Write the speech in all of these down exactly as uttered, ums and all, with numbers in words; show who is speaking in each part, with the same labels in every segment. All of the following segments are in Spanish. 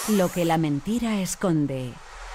Speaker 1: Lo que la mentira esconde.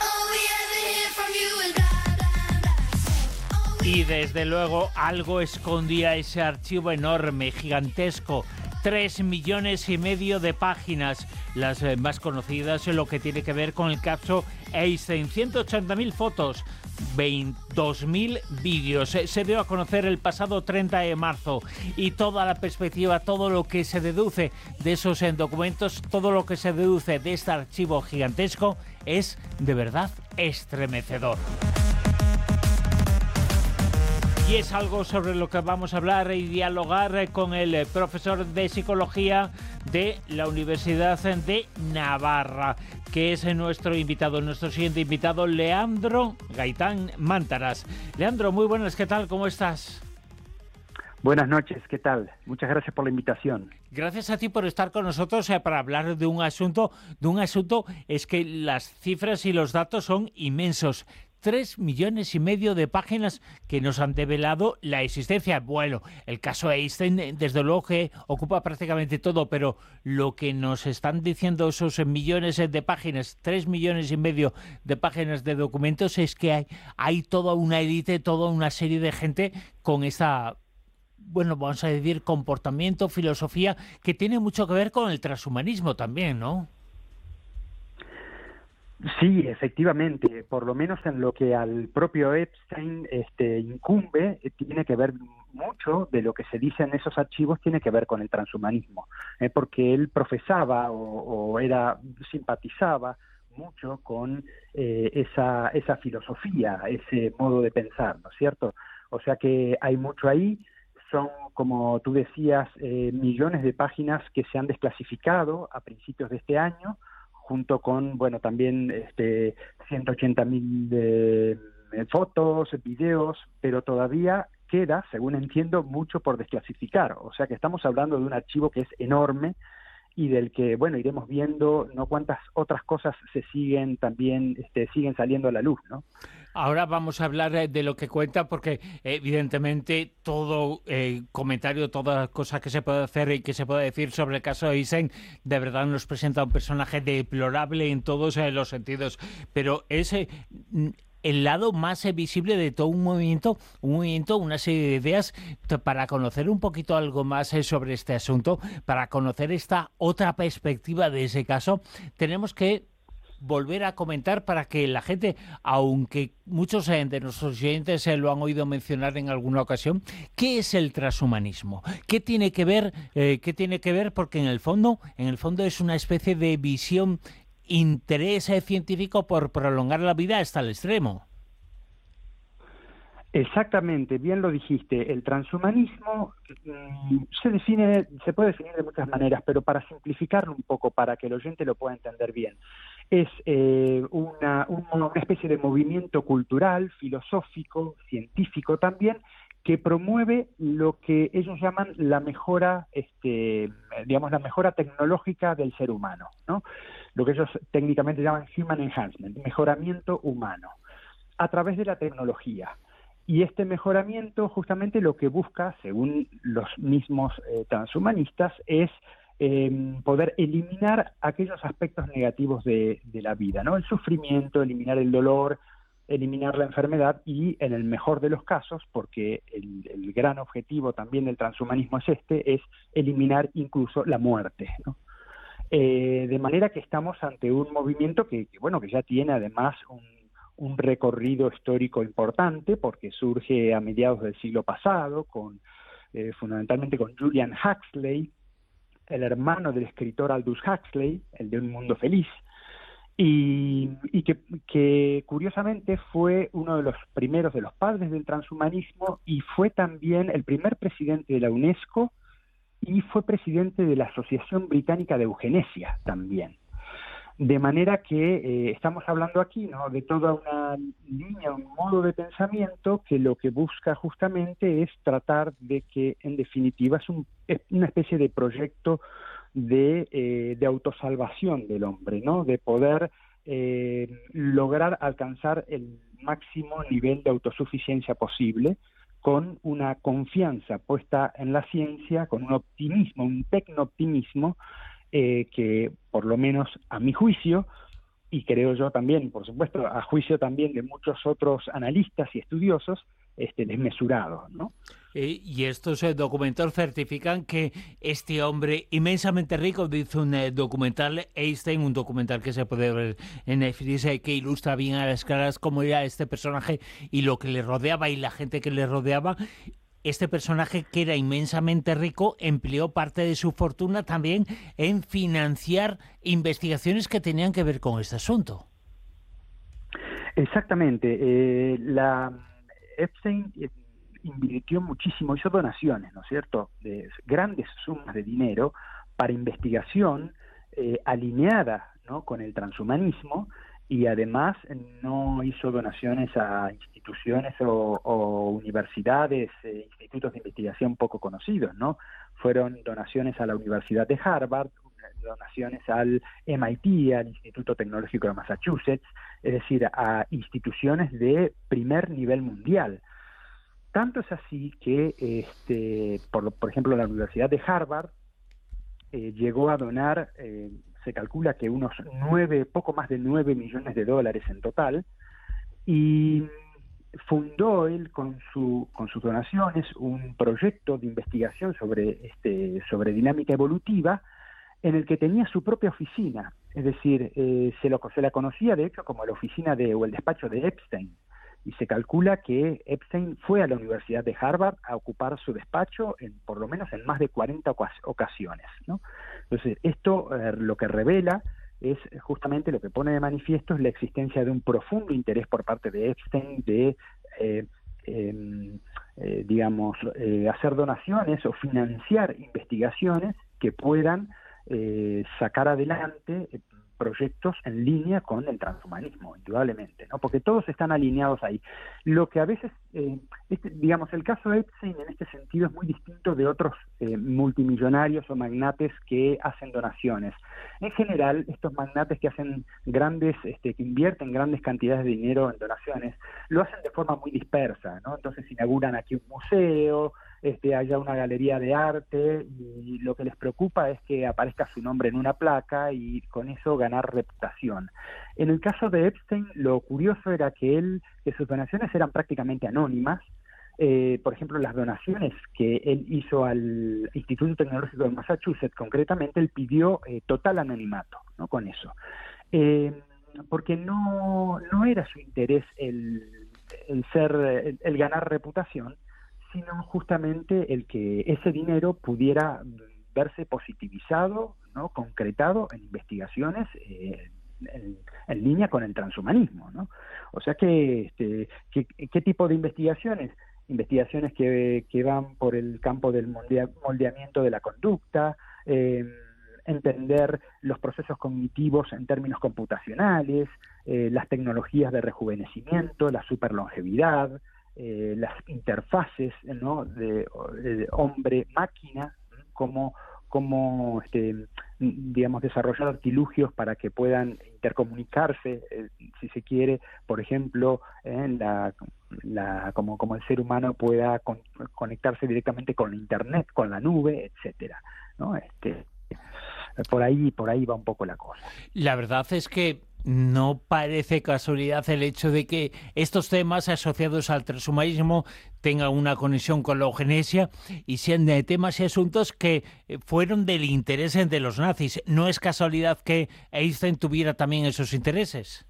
Speaker 2: Y desde luego algo escondía ese archivo enorme, gigantesco. Tres millones y medio de páginas, las eh, más conocidas en lo que tiene que ver con el caso Einstein. ciento ochenta mil fotos, veintidós mil vídeos. Eh, se dio a conocer el pasado treinta de marzo y toda la perspectiva, todo lo que se deduce de esos eh, documentos, todo lo que se deduce de este archivo gigantesco es de verdad estremecedor. Y es algo sobre lo que vamos a hablar y dialogar con el profesor de Psicología de la Universidad de Navarra, que es nuestro invitado, nuestro siguiente invitado, Leandro Gaitán Mántaras. Leandro, muy buenas, ¿qué tal? ¿Cómo estás?
Speaker 3: Buenas noches, ¿qué tal? Muchas gracias por la invitación.
Speaker 2: Gracias a ti por estar con nosotros eh, para hablar de un asunto, de un asunto, es que las cifras y los datos son inmensos. Tres millones y medio de páginas que nos han develado la existencia. Bueno, el caso Einstein, desde luego que ocupa prácticamente todo, pero lo que nos están diciendo esos millones de páginas, tres millones y medio de páginas de documentos, es que hay, hay toda una élite, toda una serie de gente con esta, bueno, vamos a decir, comportamiento, filosofía, que tiene mucho que ver con el transhumanismo también, ¿no?
Speaker 3: Sí, efectivamente, por lo menos en lo que al propio Epstein este, incumbe, eh, tiene que ver mucho de lo que se dice en esos archivos, tiene que ver con el transhumanismo, eh, porque él profesaba o, o era simpatizaba mucho con eh, esa, esa filosofía, ese modo de pensar, ¿no es cierto? O sea que hay mucho ahí. Son, como tú decías, eh, millones de páginas que se han desclasificado a principios de este año, junto con, bueno, también este, ciento ochenta mil eh, fotos, videos, pero todavía queda, según entiendo, mucho por desclasificar. O sea que estamos hablando de un archivo que es enorme y del que, bueno, iremos viendo no cuántas otras cosas se siguen también, este, siguen saliendo a la luz, ¿no?
Speaker 2: Ahora vamos a hablar de lo que cuenta, porque evidentemente todo eh, comentario, toda cosa que se puede hacer y que se puede decir sobre el caso de Einstein, de verdad nos presenta un personaje deplorable en todos eh, los sentidos, pero ese... el lado más visible de todo un movimiento, un movimiento, una serie de ideas. Para conocer un poquito algo más sobre este asunto, para conocer esta otra perspectiva de ese caso, tenemos que volver a comentar para que la gente, aunque muchos de nuestros oyentes lo han oído mencionar en alguna ocasión, ¿qué es el transhumanismo? ¿Qué tiene que ver? Eh, ¿Qué tiene que ver? Porque en el fondo, en el fondo es una especie de visión, interés científico por prolongar la vida hasta el extremo.
Speaker 3: Exactamente, bien lo dijiste. El transhumanismo mmm, se define, se puede definir de muchas maneras, pero para simplificarlo un poco, para que el oyente lo pueda entender bien, es eh, una, una especie de movimiento cultural, filosófico, científico también, que promueve lo que ellos llaman la mejora, este, digamos, la mejora tecnológica del ser humano, ¿no? Lo que ellos técnicamente llaman human enhancement, mejoramiento humano, a través de la tecnología. Y este mejoramiento justamente lo que busca, según los mismos eh, transhumanistas, es eh, poder eliminar aquellos aspectos negativos de, de la vida, ¿no? El sufrimiento, eliminar el dolor, eliminar la enfermedad y, en el mejor de los casos, porque el, el gran objetivo también del transhumanismo es este, es eliminar incluso la muerte, ¿no? Eh, de manera que estamos ante un movimiento que, que, bueno, que ya tiene además un un recorrido histórico importante, porque surge a mediados del siglo pasado, con eh, fundamentalmente con Julian Huxley, el hermano del escritor Aldous Huxley, el de Un Mundo Feliz, y, y que, que curiosamente fue uno de los primeros, de los padres del transhumanismo, y fue también el primer presidente de la UNESCO, y fue presidente de la Asociación Británica de Eugenesia también. De manera que eh, estamos hablando aquí, ¿no?, de toda una línea, un modo de pensamiento que lo que busca justamente es tratar de que, en definitiva, es, un, es una especie de proyecto de, eh, de autosalvación del hombre, ¿no?, de poder eh, lograr alcanzar el máximo nivel de autosuficiencia posible, con una confianza puesta en la ciencia, con un optimismo, un tecno-optimismo, eh, que por lo menos a mi juicio, y creo yo también, por supuesto, a juicio también de muchos otros analistas y estudiosos, este, desmesurado, ¿no?
Speaker 2: Eh, y estos eh, documentos certifican que este hombre inmensamente rico, dice un eh, documental, Einstein, un documental que se puede ver en Netflix, eh, que ilustra bien a las claras cómo era este personaje y lo que le rodeaba y la gente que le rodeaba. Este personaje, que era inmensamente rico, empleó parte de su fortuna también en financiar investigaciones que tenían que ver con este asunto.
Speaker 3: Exactamente. Eh, la Epstein eh, invirtió muchísimo, hizo donaciones, ¿no es cierto?, de grandes sumas de dinero para investigación eh, alineada, ¿no?, con el transhumanismo, y además no hizo donaciones a instituciones o, o universidades, eh, institutos de investigación poco conocidos, ¿no? Fueron donaciones a la Universidad de Harvard, donaciones al M I T, al Instituto Tecnológico de Massachusetts, es decir, a instituciones de primer nivel mundial. Tanto es así que, este, por, por ejemplo, la Universidad de Harvard eh, llegó a donar, eh, se calcula que unos nueve, poco más de nueve millones de dólares en total, y fundó él con su con sus donaciones un proyecto de investigación sobre este sobre dinámica evolutiva, en el que tenía su propia oficina, es decir, eh, se, lo, se la conocía de hecho como la oficina de o el despacho de Epstein, y se calcula que Epstein fue a la Universidad de Harvard a ocupar su despacho en por lo menos en más de cuarenta ocasiones, ¿no? Entonces, esto eh, lo que revela es justamente, lo que pone de manifiesto es la existencia de un profundo interés por parte de Epstein de, eh, eh, eh, digamos, eh, hacer donaciones o financiar investigaciones que puedan eh, sacar adelante eh, proyectos en línea con el transhumanismo, indudablemente, ¿no? Porque todos están alineados ahí. Lo que a veces, eh, este, digamos, el caso de Epstein en este sentido es muy distinto de otros eh, multimillonarios o magnates que hacen donaciones. En general, estos magnates que hacen grandes, este, que invierten grandes cantidades de dinero en donaciones, lo hacen de forma muy dispersa, ¿no? Entonces inauguran aquí un museo, este, haya una galería de arte, y lo que les preocupa es que aparezca su nombre en una placa y con eso ganar reputación. En el caso de Epstein, lo curioso era que él, que sus donaciones eran prácticamente anónimas. Eh, por ejemplo, las donaciones que él hizo al Instituto Tecnológico de Massachusetts, concretamente, él pidió eh, total anonimato, ¿no?, con eso. Eh, porque no, no era su interés el, el ser, el, el ganar reputación, sino justamente el que ese dinero pudiera verse positivizado, ¿no?, concretado en investigaciones eh, en, en línea con el transhumanismo, ¿no? O sea que, este, que, ¿qué tipo de investigaciones? Investigaciones que, que van por el campo del moldea, moldeamiento de la conducta, eh, entender los procesos cognitivos en términos computacionales, eh, las tecnologías de rejuvenecimiento, la superlongevidad, Eh, las interfaces, ¿no?, de, de hombre-máquina, como, como este, digamos, desarrollar artilugios para que puedan intercomunicarse, eh, si se quiere, por ejemplo, eh, la, la, como, como el ser humano pueda con, conectarse directamente con la internet, con la nube, etcétera, ¿no? Este, por ahí, por ahí va un poco la cosa.
Speaker 2: La verdad es que no parece casualidad el hecho de que estos temas asociados al transhumanismo tengan una conexión con la eugenesia y sean de temas y asuntos que fueron del interés de los nazis. ¿No es casualidad que Einstein tuviera también esos intereses?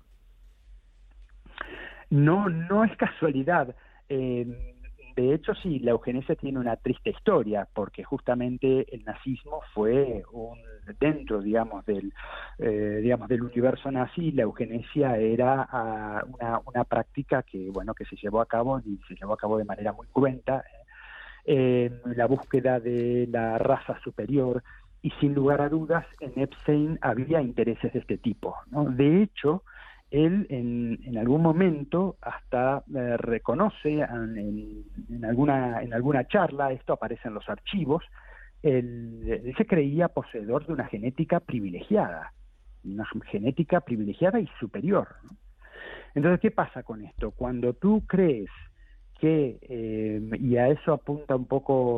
Speaker 3: No, no es casualidad. Eh, de hecho, sí, la eugenesia tiene una triste historia, porque justamente el nazismo fue un dentro, digamos, del eh, digamos del universo nazi, la eugenesia era uh, una, una práctica que, bueno, que se llevó a cabo y se llevó a cabo de manera muy cruenta, eh, la búsqueda de la raza superior, y sin lugar a dudas en Epstein había intereses de este tipo, ¿no? De hecho, él en, en algún momento hasta eh, reconoce en, en, en, alguna, en alguna charla, esto aparece en los archivos, él, él se creía poseedor de una genética privilegiada, una genética privilegiada y superior, ¿no? Entonces, ¿qué pasa con esto? Cuando tú crees que, eh, y a eso apunta un poco